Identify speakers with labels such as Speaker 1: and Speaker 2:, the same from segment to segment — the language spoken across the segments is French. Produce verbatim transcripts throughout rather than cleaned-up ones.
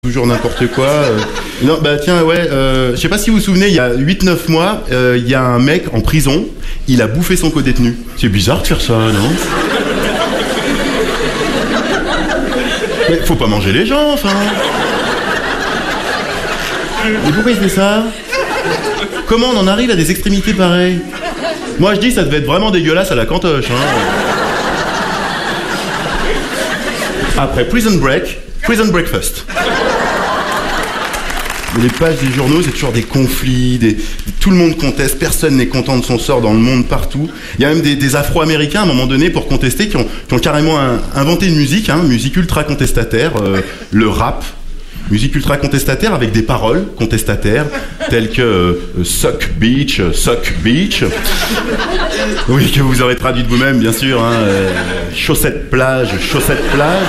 Speaker 1: Toujours n'importe quoi. Euh... Non, bah tiens, ouais, euh, je sais pas si vous vous souvenez, il y a huit neuf mois, il euh, y a un mec en prison, il a bouffé son co-détenu. C'est bizarre de faire ça, non? Mais faut pas manger les gens, enfin. Mais pourquoi il fait ça? Comment on en arrive à des extrémités pareilles? Moi je dis, ça devait être vraiment dégueulasse à la cantoche, hein. Après Prison Break, Prison Breakfast. Les pages des journaux, c'est toujours des conflits, des... tout le monde conteste, personne n'est content de son sort dans le monde, partout. Il y a même des, des Afro-Américains, à un moment donné, pour contester, qui ont, qui ont carrément un, inventé une musique, hein, musique ultra contestataire, euh, le rap. Musique ultra contestataire avec des paroles contestataires, telles que euh, Suck Beach, Suck Beach. Oui, que vous aurez traduite vous-même, bien sûr. Hein, euh, chaussettes plage, chaussettes plage.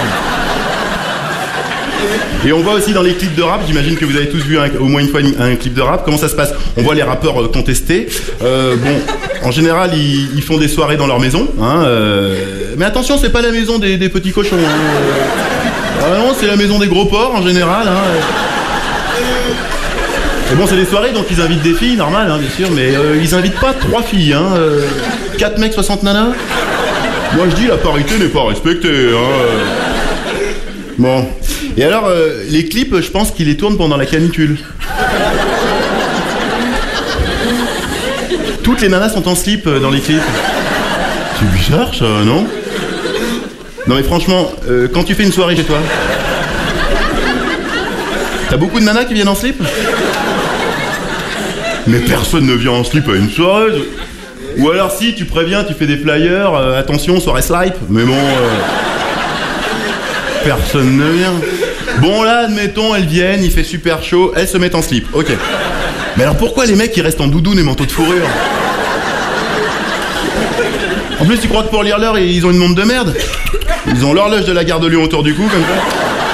Speaker 1: Et on voit aussi dans les clips de rap, j'imagine que vous avez tous vu un, au moins une fois un clip de rap, comment ça se passe? On voit les rappeurs euh, contester. Euh, bon, en général, ils, ils font des soirées dans leur maison. Hein, euh, mais attention, c'est pas la maison des, des petits cochons. Hein, ah non, c'est la maison des gros porcs en général. Hein. Et bon, c'est des soirées, donc ils invitent des filles, normal, hein, bien sûr, mais euh, ils invitent pas trois filles. Hein, euh, quatre mecs, soixante nanas. Moi, je dis, la parité n'est pas respectée. Hein. Bon. Et alors, euh, les clips, je pense qu'ils les tournent pendant la canicule. Toutes les nanas sont en slip euh, dans les clips. C'est bizarre, ça, non? Non mais franchement, euh, quand tu fais une soirée chez toi, t'as beaucoup de nanas qui viennent en slip? Mais personne ne vient en slip à une soirée. Ou alors si, tu préviens, tu fais des flyers, euh, attention, soirée slip. Mais bon... Euh... Personne ne vient. Bon là, admettons, elles viennent, il fait super chaud, elles se mettent en slip, ok. Mais alors pourquoi les mecs ils restent en doudoune et manteau de fourrure? En plus, tu crois que pour lire l'heure, ils ont une montre de merde? Ils ont l'horloge de la gare de Lyon autour du cou, comme ça.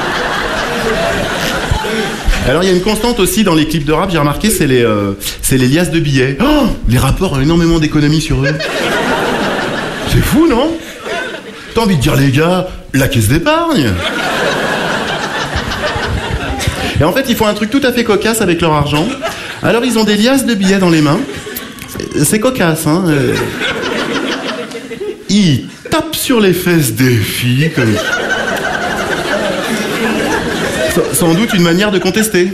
Speaker 1: Alors il y a une constante aussi dans les clips de rap, j'ai remarqué, c'est les, euh, c'est les liasses de billets. Oh, les rappeurs ont énormément d'économies sur eux. C'est fou, non? T'as envie de dire, les gars, la caisse d'épargne. Et en fait, ils font un truc tout à fait cocasse avec leur argent. Alors, ils ont des liasses de billets dans les mains. C'est cocasse, hein. Ils tapent sur les fesses des filles, comme... Sans doute une manière de contester.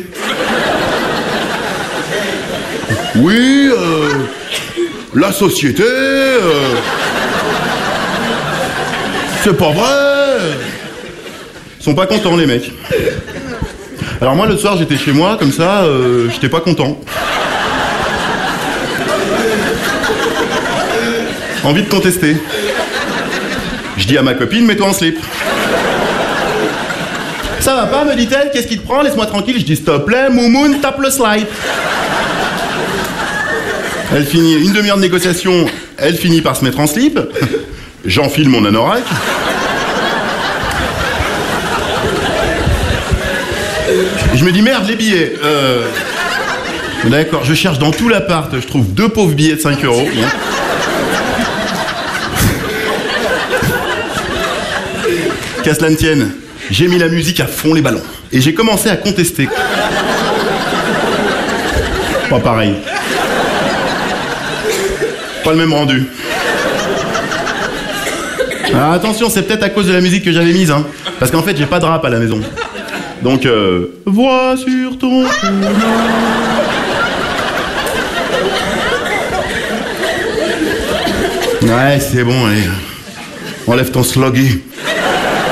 Speaker 1: Oui, euh... la société... Euh... C'est pas vrai. Ils sont pas contents, les mecs. Alors moi, le soir, j'étais chez moi, comme ça, euh, j'étais pas content. Envie de contester. Je dis à ma copine, mets-toi en slip. Ça va pas, me dit-elle, qu'est-ce qui te prend? Laisse-moi tranquille. Je dis, s'il te plaît, Moumoun, tape le slide. Elle finit, une demi-heure de négociation, elle finit par se mettre en slip. J'enfile mon anorak. Je me dis, merde, les billets. Euh... D'accord, je cherche dans tout l'appart, je trouve deux pauvres billets de cinq euros. Qu'à cela ne tienne, j'ai mis la musique à fond les ballons. Et j'ai commencé à contester. Pas pareil. Pas le même rendu. Ah, attention, c'est peut-être à cause de la musique que j'avais mise, hein. Parce qu'en fait, j'ai pas de rap à la maison. Donc, euh... vois sur ton chemin. Ouais, c'est bon, allez. Enlève ton sloggy.